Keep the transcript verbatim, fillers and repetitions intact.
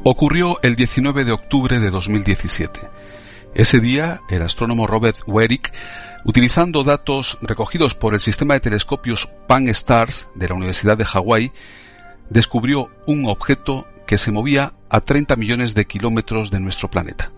Ocurrió el diecinueve de octubre de dos mil diecisiete. Ese día, el astrónomo Robert Werik, utilizando datos recogidos por el sistema de telescopios Pan-STARRS de la Universidad de Hawái, descubrió un objeto que se movía a treinta millones de kilómetros de nuestro planeta.